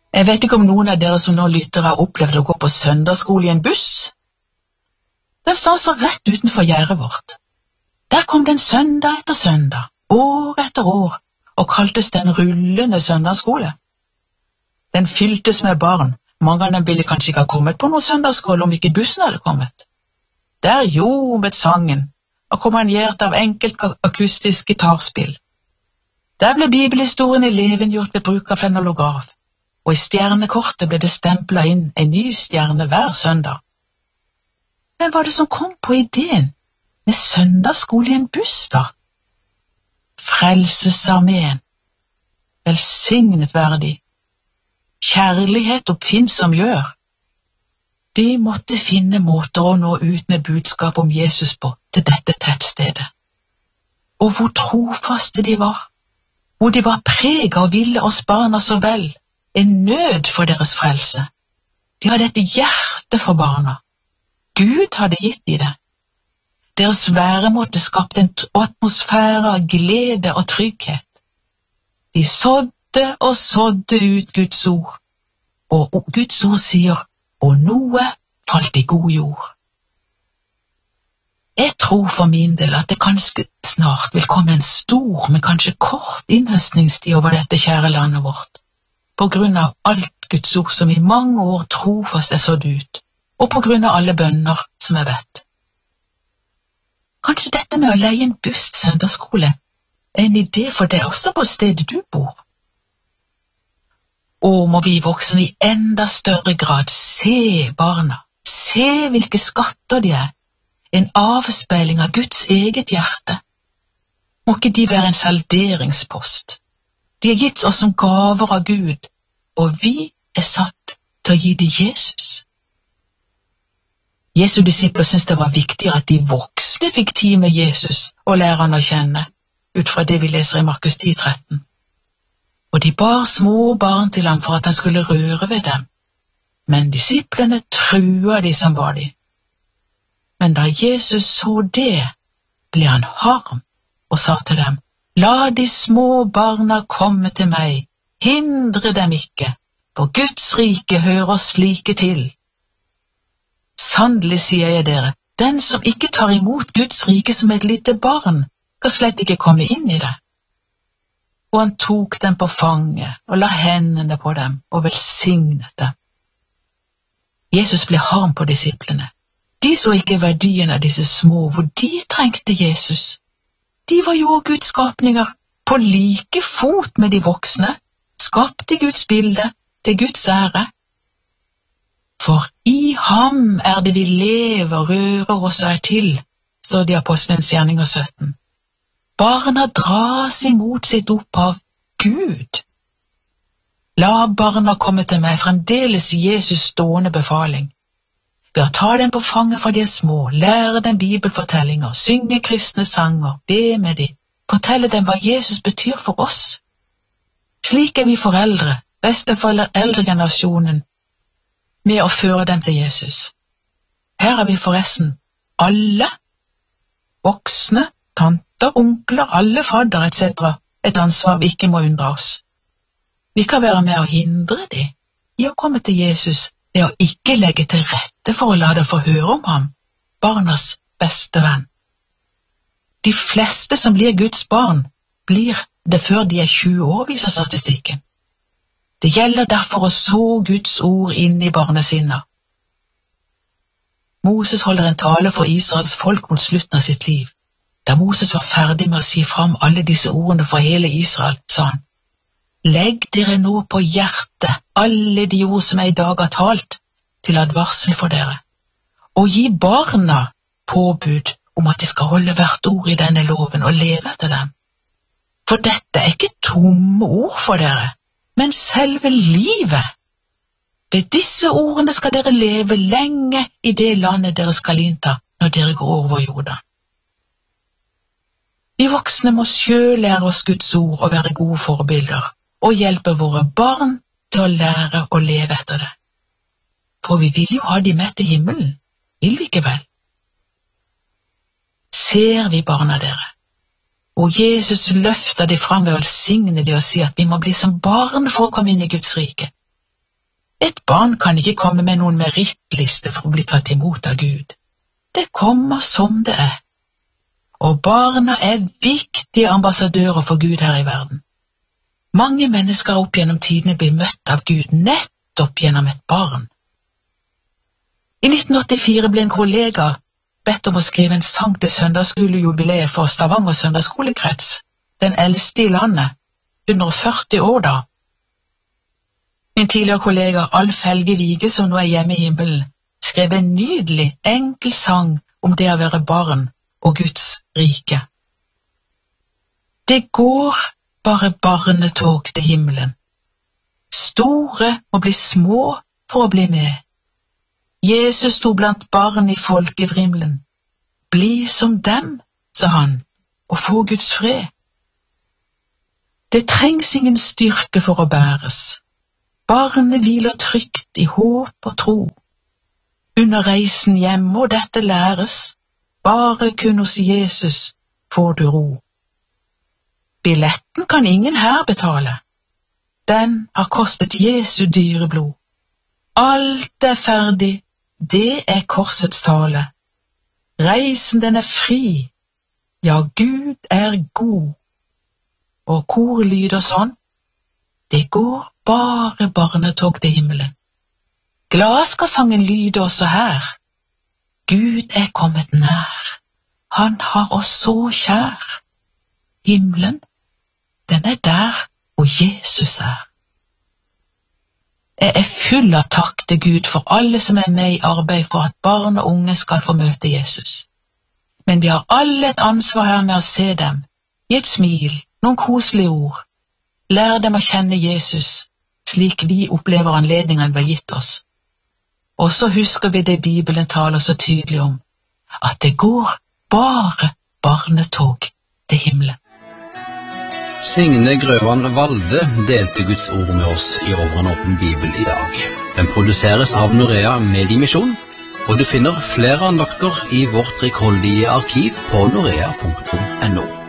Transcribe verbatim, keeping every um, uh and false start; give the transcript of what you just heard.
Jeg vet ikke om noen av dere som nå lytter har opplevd å gå på søndagsskole i en buss. Den stanser rett utenfor gjerdet vårt. Der kom den søndag etter søndag, år etter år, og kaltes den rullende søndagsskole. Den fyltes med barn. Mange av dem ville kanskje ikke ha kommet på noen søndagsskole om ikke bussen hadde kommet. Der ljomet sangen, akkompagnert av enkelt akustisk gitarspill. Der ble bibelhistorien i levengjort ved bruk av fenolograf, og i stjernekortet ble det stemplet inn en ny stjerne hver søndag. Hvem var det som kom på ideen med søndagsskole i en buss da? Frelsesarmeen. Velsignet være de. Kjærlighet oppfinnsom gjør. De måtte finne måter å nå ut med budskap om Jesus på til dette tettstedet. Og hvor trofaste de var, hvor de var preget og ville oss barna så vel, en nød for deres frelse. De hadde et hjerte for barna. Gud hadde gitt de det. Deres væremåte skapte en atmosfære av glede og trygghet. De sådde og sådde ut Guds ord, og Guds ord sier, og noe falt i god jord. Jeg tror for min del at det ganske snart vil komme en stor, men kanskje kort innhøstningstid over dette kjære landet vårt, på grunn av alt Guds ord som i mange år trofast er sådd ut, og på grunn av alle bønner som er bedt. Kanskje dette med å leie en buss til søndagsskole er en idé for deg også på stedet du bor. Og må vi voksne i enda større grad se barna, se hvilke skatter de er, en avspeiling av Guds eget hjerte. Må ikke de være en salderingspost? De er gitt oss som gaver av Gud, og vi er satt til å gi dem Jesus. Jesu disipler syntes det var viktigere at de voksne fikk tid med Jesus og lære han å kjenne, ut fra det vi leser i Markus ti tretten. Og de bar små barn til ham for at han skulle røre ved dem, men disiplene trua de som bar de. Men da Jesus så det, ble han harm og sa til dem, la de små barna komme til meg, hindre dem ikke, for Guds rike hører slike til. Sannelig sier jeg dere, den som ikke tar imot Guds rike som et lite barn, skal slett ikke komme inn i det. Og han tok dem på fanget og la hendene på dem og velsignet dem. Jesus ble harm på disiplene. De så ikke verdien av disse små, hvor de trengte Jesus. De var jo Guds skapninger, på like fot med de voksne, skapt i Guds bilde, til Guds ære. For i ham er det vi lever, rører oss og er til, står det i Apostelens gjerninger sytten. Barna dras imot sitt opphav, Gud. La barna komme til meg, fremdeles Jesus stående befaling. Ved å ta dem på fanget for de er små, lære dem bibelfortellinger, synge kristne sanger, be med dem, fortelle dem hva Jesus betyr for oss. Slik er vi foreldre, besteforeldregenerasjonen, med å føre dem til Jesus. Her er vi forresten alle, voksne, tanter, onkler, alle fadder et cetera, et ansvar vi ikke må undre oss. Vi kan være med å hindre dem i å komme til Jesus, det å ikke legge til rette for å la dem få høre om ham, barnas beste venn. De fleste som blir Guds barn, blir det før de er tjue år, viser statistikken. Det gjelder derfor å så Guds ord inn i barnesinnet. Moses holder en tale for Israels folk mot slutten av sitt liv. Da Moses var ferdig med å si fram alle disse ordene for hele Israel, sa han, legg dere nå på hjertet alle de ord som jeg i dag har talt, til advarsel for dere, og gi barna påbud om at de skal holde hvert ord i denne loven og leve etter dem. For dette er ikke tomme ord for dere, men selve livet. Ved disse ordene skal dere leve lenge i det landet dere skal innta når dere går over jorda. Vi voksne må selv lære oss Guds ord og være gode forbilder, og hjelpe våre barn til å lære å leve etter det. For vi vil jo ha de med til himmelen, vil vi ikke vel? Ser vi barna dere, og Jesus løfter de fram ved å velsigne de og si at vi må bli som barn for å komme inn i Guds rike. Et barn kan ikke komme med noen merittliste for å bli tatt imot av Gud. Det kommer som det er. Og barna er viktige ambassadører for Gud her i verden. Mange mennesker opp gjennom tidene blir møtt av Gud nettopp gjennom et barn. I nitten åttifire ble en kollega bedt om å skrive en sang til søndagsskolejubileet for Stavanger søndagsskolekrets, den eldste i landet, hundre og førti år da. Min tidligere kollega Alf Helge Vige, som nå er hjemme i himmelen, skrev en nydelig, enkel sang om det å være barn og Guds rike. Det går bare barnetog til himmelen. Store må bli små for å bli med. Jesus sto blant barn i folkevrimlen. Bli som dem, sa han, og få Guds fred. Det trengs ingen styrke for å bæres. Barnet hviler trygt i håp og tro. Under reisen hjem må dette læres. Bare kun hos Jesus får du ro. Billetten kan ingen her betale. Den har kostet Jesu dyre blod. Alt er ferdig, det er korsets tale. Reisen den er fri, ja, Gud er god. Og kor lyder sånn: det går bare barnetog til himmelen. Glad skal sangen lyde også her. Gud er kommet nær, han har oss så kjær. Himmelen, den er der hvor Jesus er. Jeg er full av takk til Gud for alle som er med i arbeid for at barn og unge skal få møte Jesus. Men vi har alle et ansvar her med å se dem, gi et smil, noen koselige ord. Lær dem å kjenne Jesus, slik vi opplever anledningen ble gitt oss. Og så husker vi det Bibelen taler så tydelig om, at det går bare barnetog til himmelen. Signe Grøvan Valde delte Guds ord med oss i Over en åpen Bibel i dag. Den produseres av Norea Mediemisjon, og du finner flere andakter i vårt rikholdige arkiv på norea punktum no.